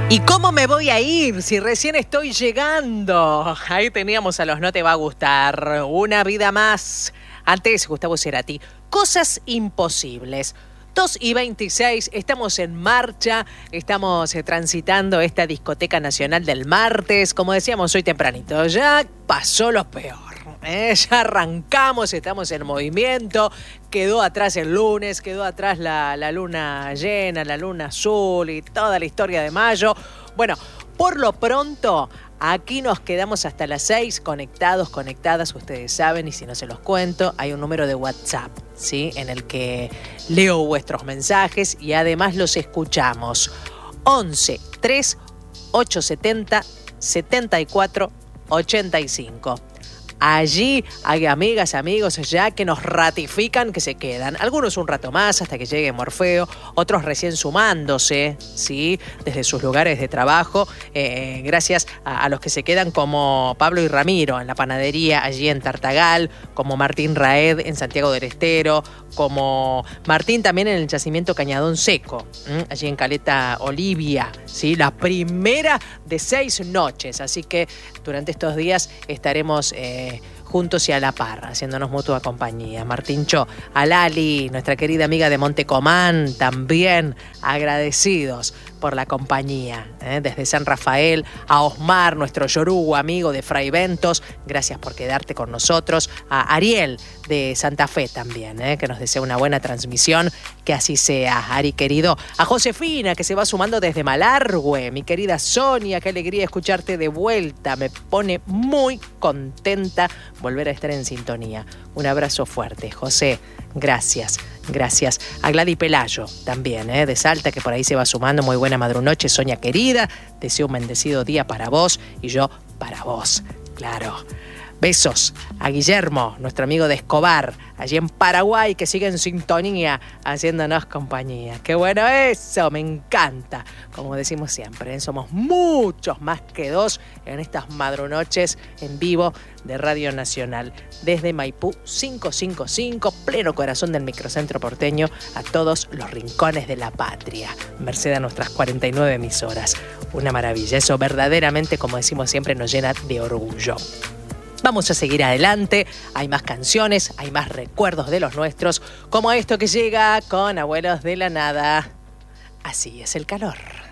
¿Y cómo me voy a ir si recién estoy llegando? Ahí teníamos a los No Te Va a Gustar. Una vida más. Antes, Gustavo Cerati. Cosas imposibles. 2:26, estamos en marcha, estamos transitando esta discoteca nacional del martes. Como decíamos hoy tempranito, ya pasó lo peor. Ya arrancamos, estamos en movimiento. Quedó atrás el lunes, quedó atrás la luna llena, la luna azul y toda la historia de mayo. Bueno, por lo pronto, aquí nos quedamos hasta las 6 conectados, conectadas, ustedes saben, y si no se los cuento, hay un número de WhatsApp, ¿sí? En el que leo vuestros mensajes y además los escuchamos. 11 3 870 74 85. Allí hay amigas, amigos ya que nos ratifican que se quedan. Algunos un rato más hasta que llegue Morfeo, otros recién sumándose, ¿sí? Desde sus lugares de trabajo. Gracias a los que se quedan, como Pablo y Ramiro en la panadería allí en Tartagal, como Martín Raed en Santiago del Estero, como Martín también en el yacimiento Cañadón Seco, allí en Caleta Olivia, ¿sí? La primera de 6 noches. Así que durante estos días estaremos juntos y a la par, haciéndonos mutua compañía. Martín Cho, a Lali, nuestra querida amiga de Montecomán, también agradecidos por la compañía. Desde San Rafael, a Osmar, nuestro yorugo amigo de Fray Ventos, gracias por quedarte con nosotros. A Ariel de Santa Fe también, que nos desea una buena transmisión, que así sea, Ari querido. A Josefina, que se va sumando desde Malargüe. Mi querida Sonia, qué alegría escucharte de vuelta, me pone muy contenta volver a estar en sintonía. Un abrazo fuerte, José, gracias. Gracias a Gladys Pelayo también, de Salta, que por ahí se va sumando. Muy buena madrunoche, Sonia querida. Deseo un bendecido día para vos y yo para vos, claro. Besos a Guillermo, nuestro amigo de Escobar, allí en Paraguay, que sigue en sintonía, haciéndonos compañía. ¡Qué bueno eso! Me encanta. Como decimos siempre, somos muchos más que dos en estas madrunoches en vivo de Radio Nacional. Desde Maipú 555, pleno corazón del microcentro porteño, a todos los rincones de la patria. Merced a nuestras 49 emisoras. Una maravilla. Eso verdaderamente, como decimos siempre, nos llena de orgullo. Vamos a seguir adelante, hay más canciones, hay más recuerdos de los nuestros, como esto que llega con Abuelos de la Nada. Así es el calor.